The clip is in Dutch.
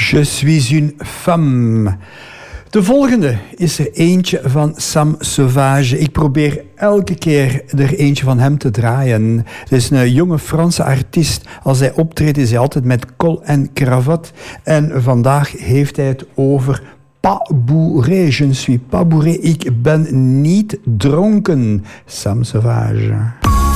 Je suis une femme. De volgende is er eentje van Sam Sauvage. Ik probeer elke keer er eentje van hem te draaien. Het is een jonge Franse artiest. Als hij optreedt is hij altijd met kol en kravat. En vandaag heeft hij het over pas bourré. Je ne suis pas bourré. Ik ben niet dronken. Sam Sauvage.